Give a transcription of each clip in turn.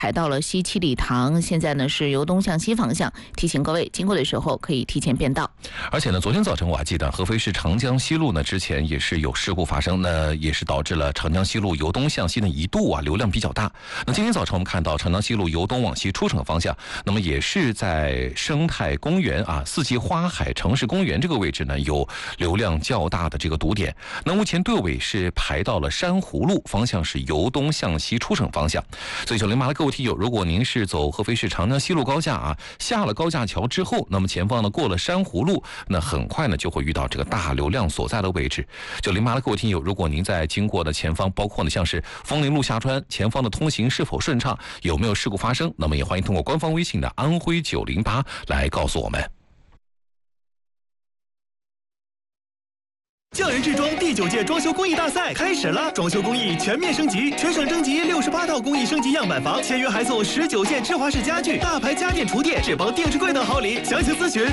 排到了西七里塘，现在呢是由东向西方向，提醒各位经过的时候可以提前变道。 而且呢，昨天早晨我还记得合肥市长江西路呢之前也是有事故发生，那也是导致了长江西路由东向西呢一度流量比较大。那今天早晨我们看到长江西路由东往西出城方向，那么也是在生态公园四季花海城市公园这个位置呢有流量较大的这个堵点。那目前队尾是排到了珊瑚路方向，是由东向西出城方向。所以9088的各位听友，如果您是走合肥市长江西路高架下了高架桥之后，那么前方呢过了珊瑚路，那很快呢就会遇到这个大流量所在的位置。9088的各位听友，如果您在经过的前方，包括呢像是枫林路下川前方的通行是否顺畅，有没有事故发生，那么也欢迎通过官方微信的安徽908来告诉我们。 匠人制装第9届装修工艺大赛开始了，装修工艺全面升级，全省征集68套工艺升级样板房，签约还送19件智华式家具、大牌家电厨电、智邦定制柜等好礼。详情咨询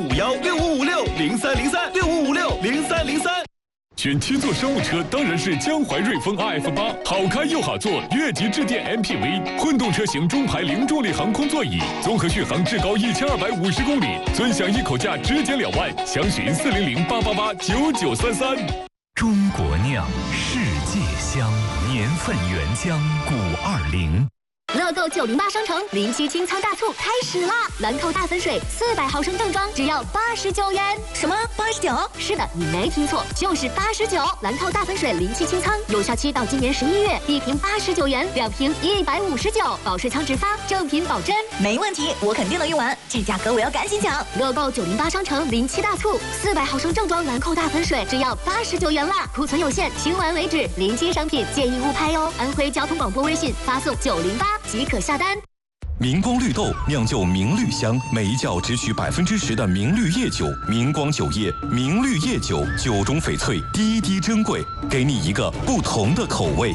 05516556030365560303。 选7座商务车当然是江淮瑞风 RF8， 好开又好坐，越级致电 MPV， 混动车型中排零重力航空座椅，综合续航至高1250公里，尊享一口价直减2万，详询40088889933。 中国酿，世界香，年份原浆520。 乐购908商城临期清仓大促开始啦！兰蔻大粉水400毫升正装只要89元。什么89？是的，你没听错，就是89。兰蔻大粉水临期清仓，有效期到今年11月，1瓶89元，2瓶159，保税仓直发，正品保真。 没问题，我肯定能用完，这价格我要赶紧抢！ 乐购908商城临期大促，400毫升正装兰蔻大粉水只要89元啦，库存有限，清完为止，临期商品建议勿拍哦。安徽交通广播微信发送908。即可下单。 明光绿豆酿就明绿香，每一窖只取10%的明绿叶酒，明光酒业明绿叶酒，酒中翡翠，滴滴珍贵，给你一个不同的口味。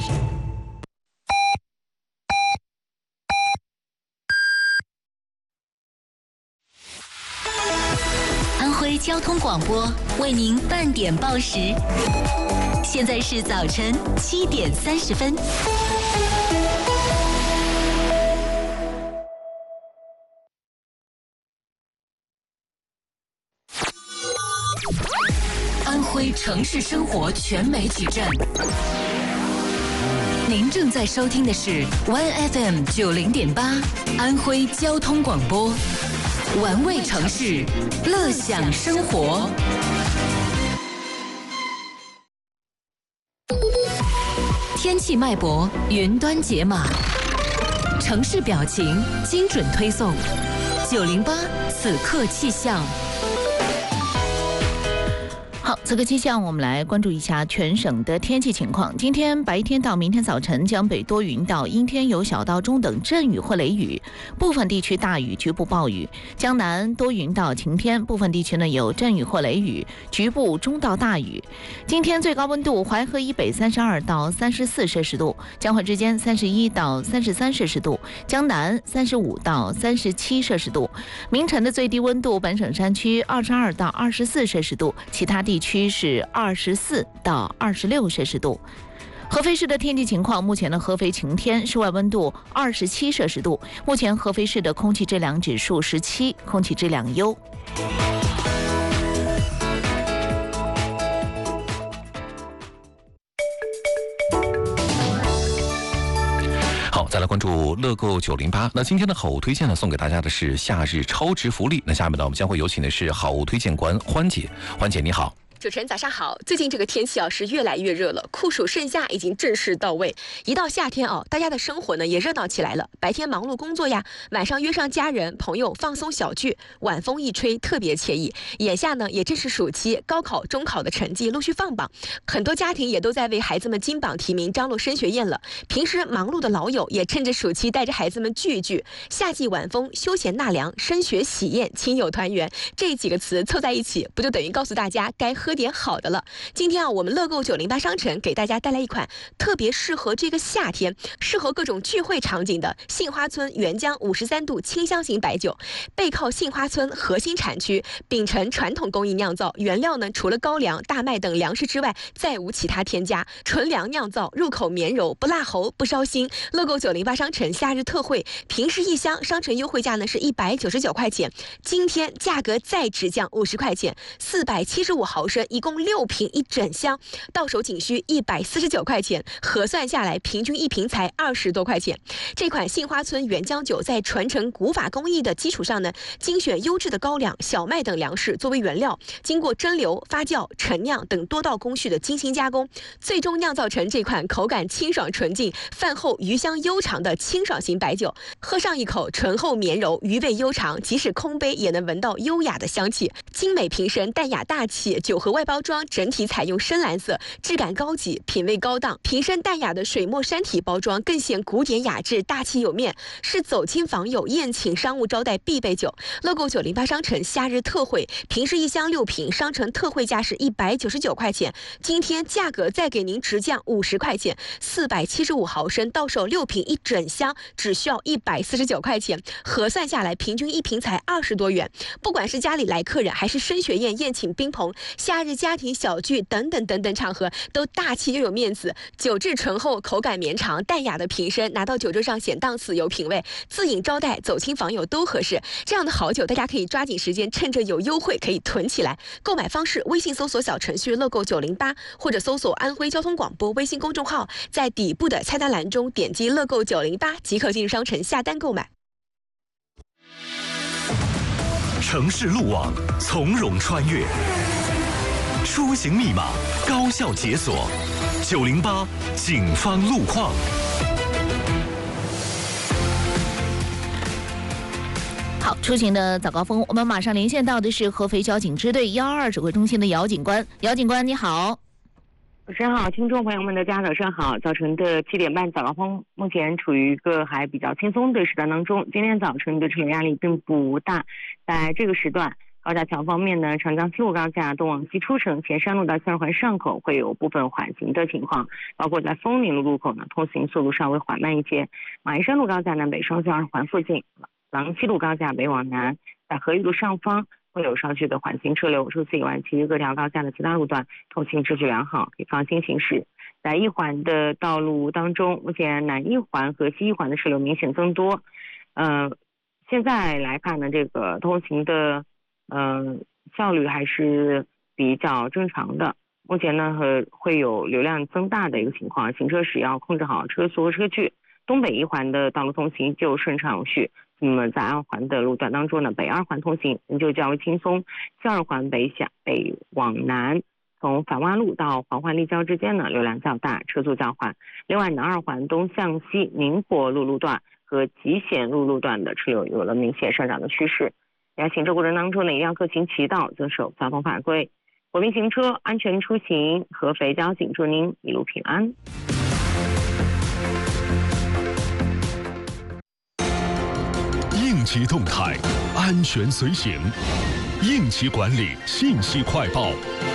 安徽交通广播为您半点报时，现在是早晨7点30分。安徽城市生活全媒体站，您正在收听的是 1FM 90.8安徽交通广播，玩味城市，乐享生活。天气脉搏，云端解码，城市表情，精准推送。908此刻气象。 好，此刻气象，我们来关注一下全省的天气情况。今天白天到明天早晨，江北多云到阴天，有小到中等阵雨或雷雨，部分地区大雨，局部暴雨。江南多云到晴天，部分地区呢有阵雨或雷雨，局部中到大雨。今天最高温度，淮河以北32到34摄氏度，江淮之间31到33摄氏度，江南35到37摄氏度。明晨的最低温度，本省山区22到24摄氏度，其他地区是24到26摄氏度。合肥市的天气情况，目前的合肥晴天，室外温度27摄氏度。目前合肥市的空气质量指数17，空气质量优。 好，再来关注乐购908。那今天的好物推荐呢，送给大家的是夏日超值福利。那下面呢，我们将会有请的是好物推荐官欢姐。欢姐你好。 主持人早上好，最近这个天气是越来越热了，酷暑盛夏已经正式到位。一到夏天大家的生活呢也热闹起来了。白天忙碌工作呀，晚上约上家人朋友放松小聚，晚风一吹特别惬意。眼下呢也正是暑期，高考中考的成绩陆续放榜，很多家庭也都在为孩子们金榜题名张罗升学宴了。平时忙碌的老友也趁着暑期带着孩子们聚一聚。夏季晚风，休闲纳凉，升学喜宴，亲友团圆，这几个词凑在一起，不就等于告诉大家该喝喝点好的了。今天啊，我们乐购908商城给大家带来一款特别适合这个夏天、适合各种聚会场景的杏花村原浆53度清香型白酒，背靠杏花村核心产区，秉承传统工艺酿造，原料呢除了高粱、大麦等粮食之外，再无其他添加，纯粮酿造，入口绵柔，不辣喉，不烧心。乐购908商城夏日特惠，平时1箱商城优惠价呢是199块钱，今天价格再直降50块钱，475毫升，一共6瓶一整箱，到手仅需149块钱，核算下来平均一瓶才20多块钱。这款杏花村原浆酒在传承古法工艺的基础上呢，精选优质的高粱、小麦等粮食作为原料，经过蒸馏、发酵、陈酿等多道工序的精心加工，最终酿造成这款口感清爽纯净、饭后余香悠长的清爽型白酒。喝上一口，醇厚绵柔，余味悠长，即使空杯也能闻到优雅的香气。精美瓶身，淡雅大气，酒盒外包装整体采用深蓝色，质感高级，品味高档。瓶身淡雅的水墨山体包装更显古典雅致，大气有面，是走亲访友、宴请商务招待必备酒。乐购908商城夏日特惠，平时1箱6瓶，商城特惠价是199块钱，今天价格再给您直降50块钱，475毫升，到手6瓶一整箱，只需要149块钱，核算下来平均一瓶才20多元。不管是家里来客人，还是升学宴、宴请宾朋、夏日家庭小聚等等场合，都大气又有面子。酒质醇厚，口感绵长，淡雅的瓶身拿到酒桌上显档次有品位，自饮招待、走亲访友都合适。这样的好酒，大家可以抓紧时间，趁着有优惠可以囤起来。购买方式：微信搜索小程序乐购908，或者搜索安徽交通广播微信公众号，在底部的菜单栏中点击乐购908即可进入商城下单购买。 城市路网从容穿越，出行密码高效解锁。908警方路况。 好，出行的早高峰，我们马上连线到的是合肥交警支队122指挥中心的姚警官。姚警官，你好。 主持人好，听众朋友们，大家早上好。早晨的7点半早高峰，目前处于一个还比较轻松的时段当中。今天早晨的车流压力并不大，在这个时段，高架桥方面呢，长江西路高架东往西出城前山路到32环上口会有部分缓行的情况，包括在枫林路路口呢，通行速度稍微缓慢一些。马鞍山路高架南北双向2环附近，廊西路高架北往南，在和义路上方会有稍许的缓行车流，除此以外，其余各条高架的其他路段通行秩序良好，可以放心行驶。在1环的道路当中，目前南1环和西1环的车流明显增多。现在来看呢，这个通行的效率还是比较正常的。目前呢会有流量增大的一个情况，行车时要控制好车速和车距。东北1环的道路通行就顺畅有序。那么在2环的路段当中呢，北2环通行就较为轻松。西2环北往南，从反洼路到黄淮立交之间呢，流量较大，车速较缓。另外，南2环东向西宁波路路段和集贤路路段的车流有了明显上涨的趋势。在行车过程当中呢，一定要各行其道，遵守交通法规，稳定行车，安全出行。合肥交警祝您一路平安。 应急动态，安全随行。应急管理信息快报。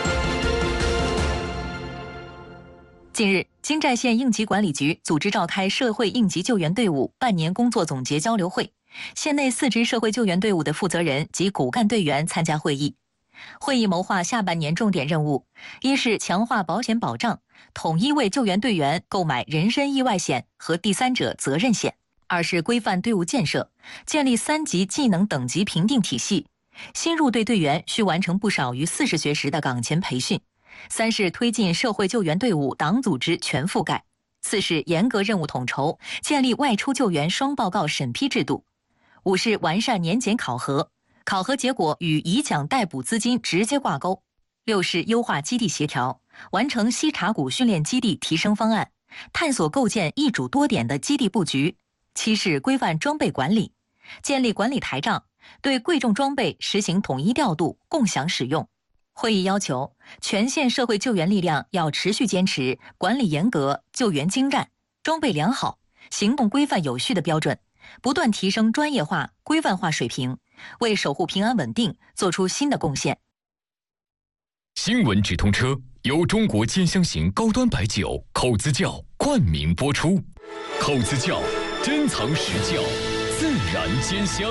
近日，京寨县应急管理局组织召开社会应急救援队伍半年工作总结交流会，县内4支社会救援队伍的负责人及骨干队员参加会议。会议谋划下半年重点任务：一是强化保险保障，统一为救援队员购买人身意外险和第三者责任险；二是规范队伍建设，建立3级技能等级评定体系。新入队队员需完成不少于40学时的岗前培训。3是推进社会救援队伍党组织全覆盖。4是严格任务统筹，建立外出救援双报告审批制度。5是完善年检考核，考核结果与以奖代补资金直接挂钩。6是优化基地协调，完成西茶谷训练基地提升方案，探索构建一主多点的基地布局。7是规范装备管理，建立管理台账，对贵重装备实行统一调度、共享使用。会议要求，全县社会救援力量要持续坚持管理严格、救援精湛、装备良好、行动规范有序的标准，不断提升专业化、规范化水平，为守护平安稳定做出新的贡献。 新闻直通车由中国尖香型高端白酒口子窖冠名播出。口子窖，珍藏实窖，自然尖香。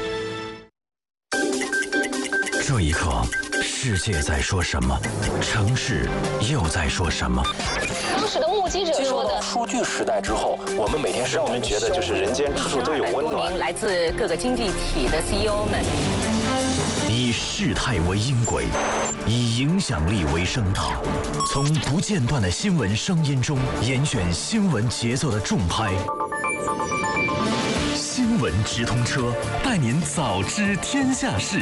这一刻，世界在说什么？城市又在说什么？ 当时的目击者说的， 数据时代之后，我们每天让我们觉得就是人间处处都有温暖。 来自各个经济体的 CEO 们， 以事态为音轨，以影响力为声道，从不间断的新闻声音中严选新闻节奏的重拍。新闻直通车，带您早知天下事。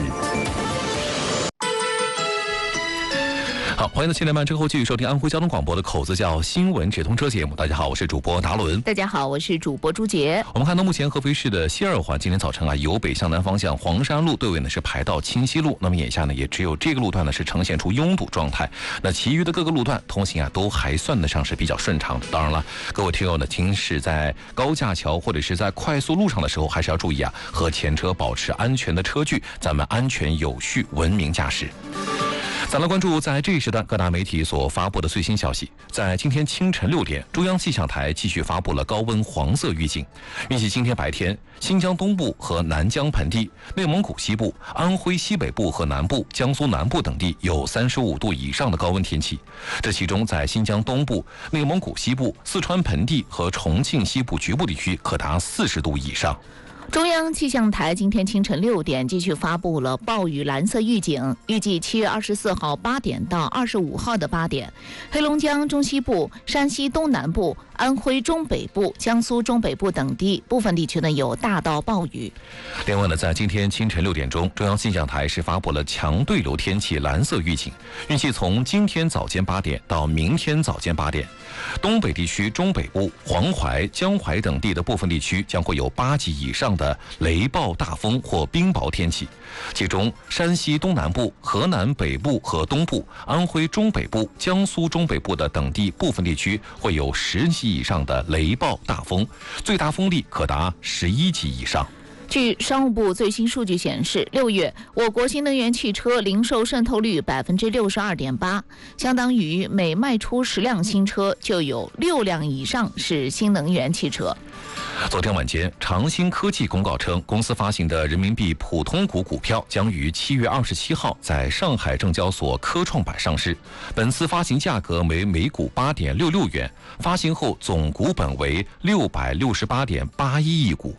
好，欢迎在7点半之后继续收听安徽交通广播的口子窖新闻直通车节目。大家好，我是主播达伦。 大家好，我是主播朱杰。 我们看到目前合肥市的西二环今天早晨由北向南方向黄山路队尾呢是排到清溪路，那么眼下呢也只有这个路段呢是呈现出拥堵状态，那其余的各个路段通行都还算得上是比较顺畅的。当然了，各位听友呢，听是在高架桥或者是在快速路上的时候，还是要注意和前车保持安全的车距，咱们安全有序，文明驾驶。咱来关注在这一时段各大媒体所发布的最新消息。在今天清晨6点，中央气象台继续发布了高温黄色预警，预计今天白天新疆东部和南疆盆地、内蒙古西部、安徽西北部和南部、江苏南部等地有35度以上的高温天气。这其中在新疆东部、内蒙古西部、四川盆地和重庆西部局部地区可达40度以上。 中央气象台今天清晨6点继续发布了暴雨蓝色预警，预计7月24号8点到25号的8点，黑龙江中西部、山西东南部、安徽中北部、江苏中北部等地部分地区呢有大到暴雨。 另外呢，在今天清晨6点钟，中央气象台是发布了强对流天气蓝色预警，预计从今天早间8点到明天早间8点，东北地区中北部、黄淮、江淮等地的部分地区将会有8级以上的雷暴大风或冰雹天气，其中山西东南部、河南北部和东部、安徽中北部、江苏中北部的等地部分地区会有10级以上的雷暴大风，最大风力可达11级以上。 据商务部最新数据显示，6月我国新能源汽车零售渗透率62.8%，相当于每卖出10辆新车就有6辆以上是新能源汽车。 昨天晚间，长兴科技公告称，公司发行的人民币普通股股票将于7月27号在上海证交所科创板上市。本次发行价格为每股8.66元，发行后总股本为668.81亿股。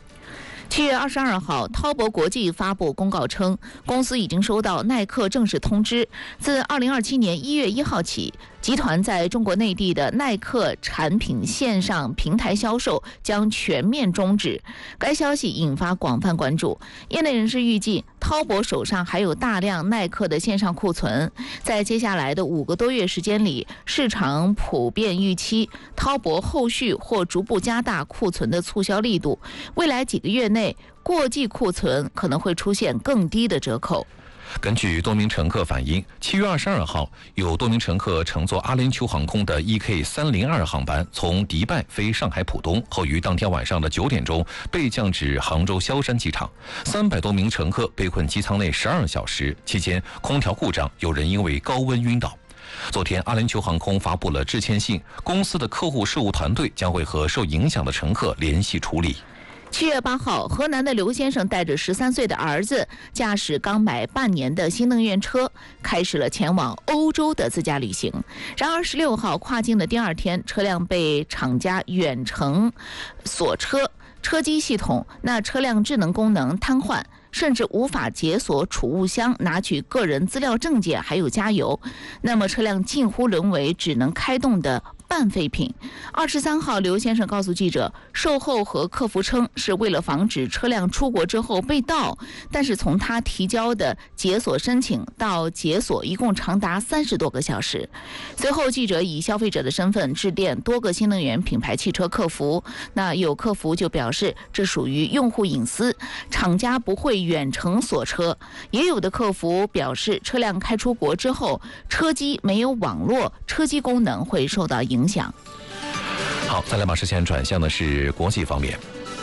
7月22号，滔博国际发布公告称，公司已经收到耐克正式通知，自2027年1月1号起，集团在中国内地的耐克产品线上平台销售将全面终止。该消息引发广泛关注，业内人士预计，滔博手上还有大量耐克的线上库存，在接下来的5个多月时间里，市场普遍预期滔博后续或逐步加大库存的促销力度，未来几个月内过季库存可能会出现更低的折扣。 根据多名乘客反映，7月22号，有多名乘客乘坐阿联酋航空的 EK302 航班从迪拜飞上海浦东，后于当天晚上的9点钟被降至杭州萧山机场。300多名乘客被困机舱内12小时，期间空调故障，有人因为高温晕倒。昨天，阿联酋航空发布了致歉信，公司的客户事务团队将会和受影响的乘客联系处理。 7月8号，河南的刘先生带着13岁的儿子，驾驶刚买半年的新能源车，开始了前往欧洲的自驾旅行。然而16号跨境的第2天，车辆被厂家远程锁车，车机系统、车辆智能功能瘫痪，甚至无法解锁储物箱拿取个人资料证件还有加油，那么车辆近乎沦为只能开动的半废品。23号，刘先生告诉记者，售后和客服称是为了防止车辆出国之后被盗，但是从他提交的解锁申请到解锁一共长达30多个小时。随后，记者以消费者的身份致电多个新能源品牌汽车客服，有客服就表示这属于用户隐私，厂家不会远程锁车。也有的客服表示，车辆开出国之后，车机没有网络，车机功能会受到影响。 好，再来把视线转向的是国际方面。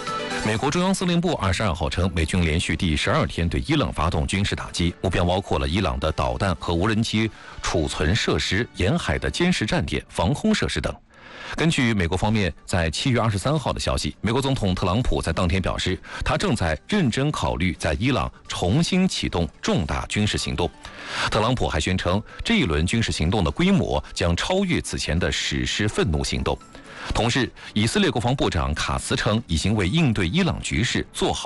美国中央司令部22号称，美军连续第12天对伊朗发动军事打击，目标包括了伊朗的导弹和无人机储存设施、沿海的监视站点、防空设施等。根据美国方面在7月23号的消息，美国总统特朗普在当天表示，他正在认真考虑在伊朗重新启动重大军事行动。特朗普还宣称，这一轮军事行动的规模将超越此前的史诗愤怒行动。同时，以色列国防部长卡茨称，已经为应对伊朗局势做好